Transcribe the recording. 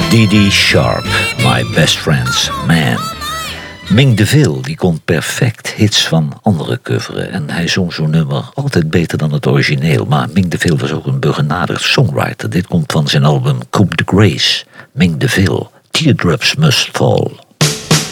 Dee Sharp, My Best Friend's Man. Ming DeVille die kon perfect hits van anderen coveren. En hij zong zo'n nummer altijd beter dan het origineel. Maar Ming DeVille was ook een begenadigd songwriter. Dit komt van zijn album Coup de Grace. Ming DeVille, Teardrops Must Fall.